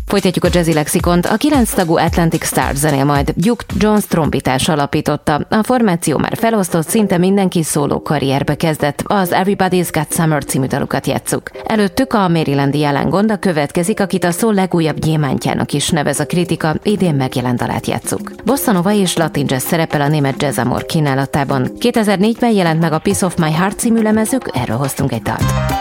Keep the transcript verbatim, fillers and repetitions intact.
Folytatjuk a jazzy lexikont. A kilenc tagú Atlantic Stars zenél majd. Duke Jones trombitás alapította. A formáció már felosztott, szinte mindenki szóló karrierbe kezdett. Az Everybody's Got Summer című dalukat játsszuk. Előttük a marylandi Alan Gonda következik, akit a szól legújabb gyémántjának is nevez a kritika, idén megjelent dalát játsszuk. Bossa Nova és latin jazz szerepel a német Jazz Amor kínálatában. kétezer-négyben jelent meg a Piece of My Heart című lemezük, erről hoztunk egy dalt.